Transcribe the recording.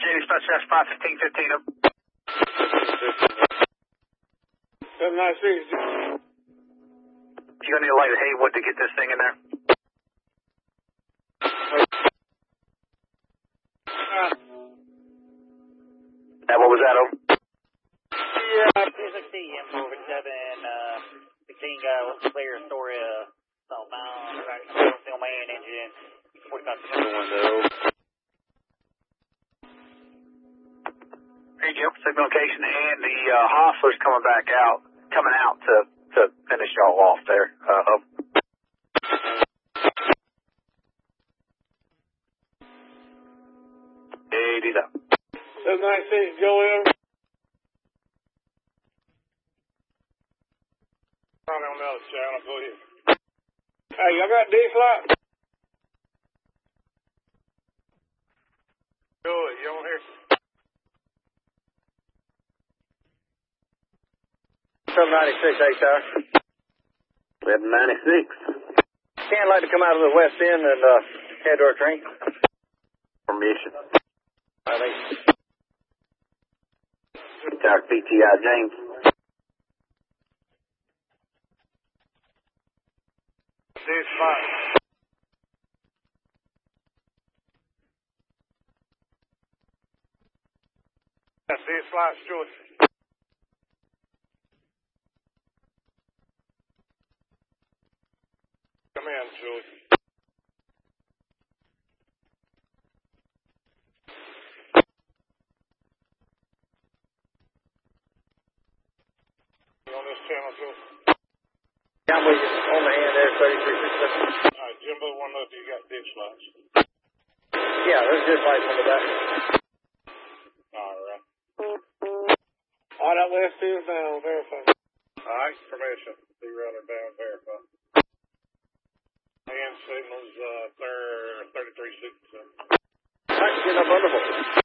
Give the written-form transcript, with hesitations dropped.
dispatch, that's 51515 up. 796. You're gonna need a light at Haywood to get this thing in there. Now, what was that, over? Yeah. 260, M4 over 7, 16 guy was clear, Astoria, southbound, steel man, engine, 45 window. Here you go, signal location, and the Hostler's coming out to finish y'all off there. $80 up. 796, Joey over. Probably on the other channel, go ahead. Hey, y'all got D-slot? Joey, you on here? 796, H-Tower. 796. Can't like to come out of the west end and head to our train. Permission. I think. Tower PTI James. D-slot. That's D-slot, Joey. Come in, Joey. You on this channel, Joey? Yeah, I'm with you. On the hand there, 3367. Alright, Jimbo, one up, you got ditch lights. Yeah, there's just lights on the back. Alright. Alright, that last two is down, verify. Alright, permission. Be running down, verify. Hand signals, 3367. Alright, getting up underboard.